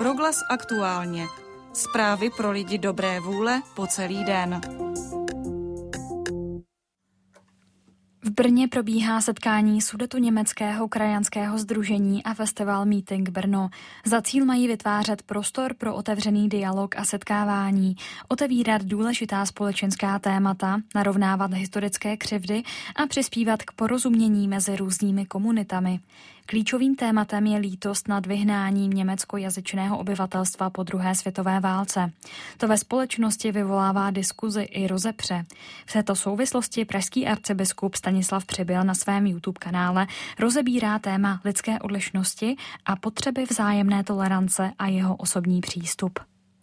Proglas aktuálně. Zprávy pro lidi dobré vůle po celý den. V Brně probíhá setkání Sudetoněmeckého krajanského sdružení a festival Meeting Brno. Za cíl mají vytvářet prostor pro otevřený dialog a setkávání, otevírat důležitá společenská témata, narovnávat historické křivdy a přispívat k porozumění mezi různými komunitami. Klíčovým tématem je lítost nad vyhnáním německojazyčného obyvatelstva po druhé světové válce. To ve společnosti vyvolává diskuzi i rozepře. V této souvislosti pražský arcibiskup Stanislav Přibyl na svém YouTube kanále rozebírá téma lidské odlišnosti a potřeby vzájemné tolerance a jeho osobní přístup.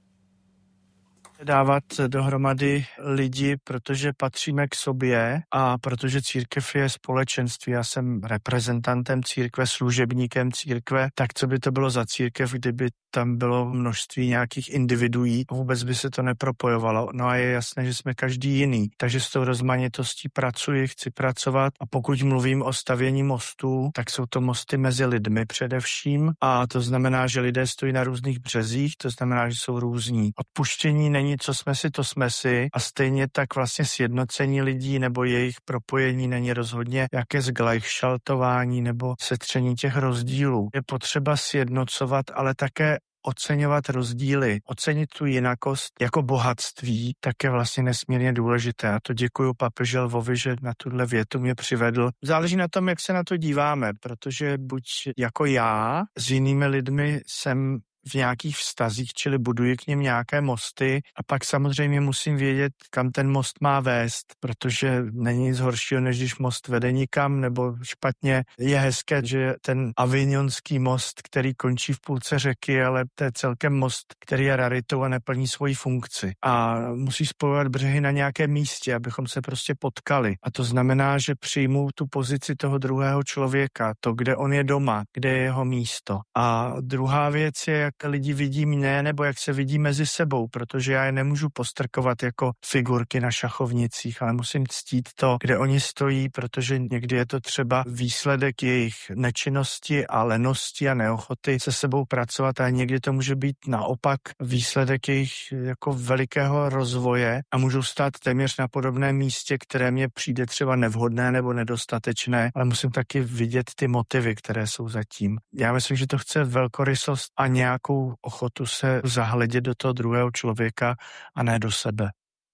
Dávat dohromady lidi, protože patříme k sobě a protože církev je společenství. Já jsem reprezentantem církve, služebníkem církve, tak co by to bylo za církev, kdyby tam bylo množství nějakých individuí, vůbec by se to nepropojovalo. No a je jasné, že jsme každý jiný, takže s tou rozmanitostí chci pracovat a pokud mluvím o stavění mostů, tak jsou to mosty mezi lidmi především a to znamená, že lidé stojí na různých březích, to znamená, že jsou různí. Odpuštění není co jsme si, to jsme si a stejně tak vlastně sjednocení lidí nebo jejich propojení není rozhodně jaké zglajšaltování nebo setření těch rozdílů. Je potřeba sjednocovat, ale také oceňovat rozdíly, ocenit tu jinakost jako bohatství, tak je vlastně nesmírně důležité. A to děkuju papeži Lvovi, že na tuhle větu mě přivedl. Záleží na tom, jak se na to díváme, protože buď jako já s jinými lidmi jsem v nějakých vztazích, čili buduji k nim nějaké mosty a pak samozřejmě musím vědět, kam ten most má vést, protože není nic horšího, než když most vede nikam, nebo špatně. Je hezké, že ten avignonský most, který končí v půlce řeky, ale to je celkem most, který je raritou a neplní svoji funkci. A musí spojovat břehy na nějakém místě, abychom se prostě potkali. A to znamená, že přijmu tu pozici toho druhého člověka, to, kde on je doma, kde je jeho místo. A druhá věc je, jak lidi vidí mě, nebo jak se vidí mezi sebou, protože já je nemůžu postrkovat jako figurky na šachovnicích, ale musím ctít to, kde oni stojí, protože někdy je to třeba výsledek jejich nečinnosti a lenosti a neochoty se sebou pracovat a někdy to může být naopak výsledek jejich jako velikého rozvoje a můžou stát téměř na podobném místě, které mě přijde třeba nevhodné nebo nedostatečné, ale musím taky vidět ty motivy, které jsou zatím. Já myslím, že to chce velkorysost a nějakou ochotu se zahledět do toho druhého člověka a ne do sebe.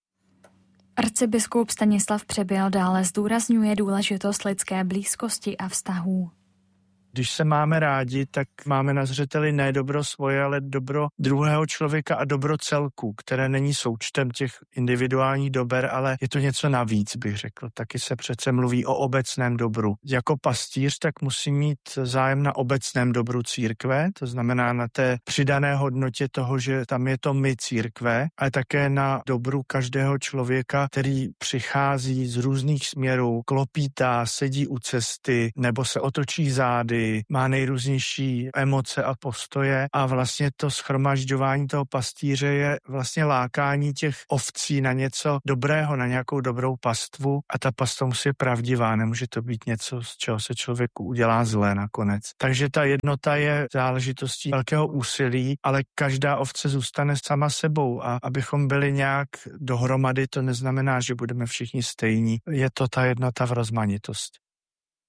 Arcibiskup Stanislav Přibyl dále zdůrazňuje důležitost lidské blízkosti a vztahů. Když se máme rádi, tak máme na zřeteli ne dobro svoje, ale dobro druhého člověka a dobro celku, které není součtem těch individuálních dober, ale je to něco navíc, bych řekl. Taky se přece mluví o obecném dobru. Jako pastýř tak musím mít zájem na obecném dobru církve, to znamená na té přidané hodnotě toho, že tam je to my církve, ale také na dobru každého člověka, který přichází z různých směrů, klopítá, sedí u cesty nebo se otočí zády, má nejrůznější emoce a postoje a vlastně to shromažďování toho pastýře je vlastně lákání těch ovcí na něco dobrého, na nějakou dobrou pastvu a ta pastva musí být pravdivá, nemůže to být něco, z čeho se člověku udělá zlé nakonec. Takže ta jednota je záležitostí velkého úsilí, ale každá ovce zůstane sama sebou a abychom byli nějak dohromady, to neznamená, že budeme všichni stejní. Je to ta jednota v rozmanitosti.